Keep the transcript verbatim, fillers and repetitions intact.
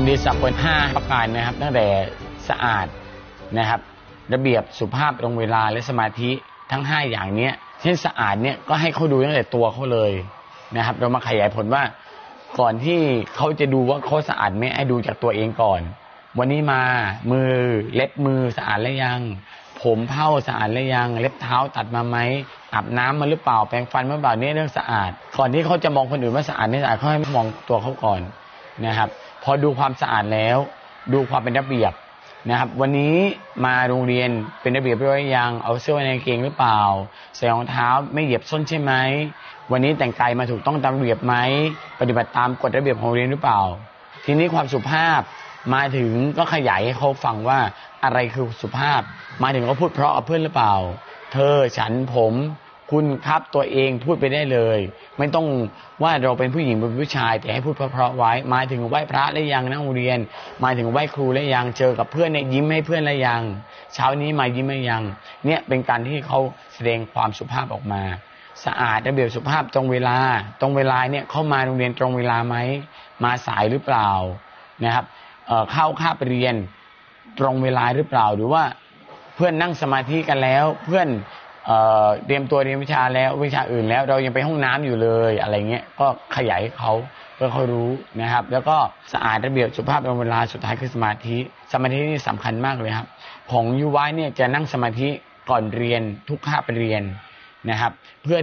ดีสากลห้าประการนะครับตั้งแต่สะอาดนะครับระเบียบสุภาพตรงเวลาและสมาธิทั้งห้าอย่างนี้เช่นสะอาดเนี่ยก็ให้เขาดูตั้งแต่ตัวเขาเลยนะครับเรามาขยายผลว่าก่อนที่เขาจะดูว่าเขาสะอาดไหมให้ดูจากตัวเองก่อนวันนี้มามือเล็บมือสะอาดหรือยังผมเผ้าสะอาดหรือยังเล็บเท้าตัดมาไหมอาบน้ำมาหรือเปล่าแปรงฟันมาหรือเปล่าเนี่ยเรื่องสะอาดก่อนที่เขาจะมองคนอื่นว่าสะอาดไม่สะอาดเขาให้มองตัวเขาก่อนนะครับพอดูความสะอาดแล้วดูความเป็นระเบียบนะครับวันนี้มาโรงเรียนเป็นระเบียบเรียบร้อยยังเอาเสื้อในกางเกงหรือเปล่าใส่รองเท้าไม่เหยียบส้นใช่ไหมวันนี้แต่งกายมาถูกต้องตามระเบียบไหมปฏิบัติตามกฎระเบียบของโรงเรียนหรือเปล่าทีนี้ความสุภาพมาถึงก็ขยายให้เขาฟังว่าอะไรคือสุภาพมาถึงก็พูดเพราะกับเพื่อนหรือเปล่าเธอฉันผมคุณครับตัวเองพูดไปได้เลยไม่ต้องว่าเราเป็นผู้หญิงเป็นผู้ชายแต่ให้พูดเพราะๆไว้มาถึงไหว้พระแล้วยังนั่งเรียนมาถึงไหว้ครูแล้วยังเจอกับเพื่อนเนี่ยยิ้มให้เพื่อนแล้วยังเช้านี้มายิ้มแล้วยังเนี่ยเป็นการที่เขาแสดงความสุภาพออกมาสะอาดระเบียบสุภาพตรงเวลาตรงเวลาเนี่ยเข้ามาโรงเรียนตรงเวลาไหมมาสายหรือเปล่านะครับเอ่อเข้าคาบเรียนตรงเวลาหรือเปล่าหรือว่าเพื่อนนั่งสมาธิกันแล้วเพื่อนเอ่อเตรียมตัวเรียนวิชาแล้ววิชาอื่นแล้วเรายังไปห้องน้ำอยู่เลยอะไรเงี้ยก็ขยายเขาเพื่อเขารู้นะครับแล้วก็สะอาดระเบียบสุภาพตรงเวลาสุดท้ายคือสมาธิสมาธินี่สำคัญมากเลยครับของยูไว้เนี่ยจะนั่งสมาธิก่อนเรียนทุกคาบเรียนนะครับเพื่อ